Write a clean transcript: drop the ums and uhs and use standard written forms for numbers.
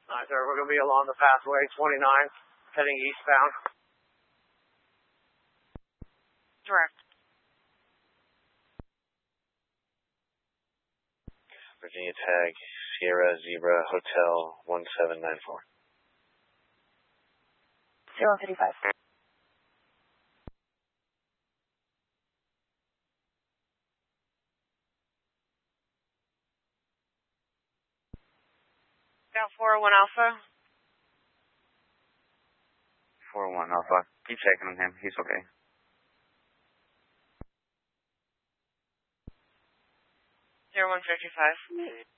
Alright, sir, we're going to be along the pathway 29, heading eastbound. Direct. Virginia tag, Sierra Zebra Hotel 1794. 055. Got 401 Alpha. 401 Alpha. Keep checking on him. He's okay. Zero 155.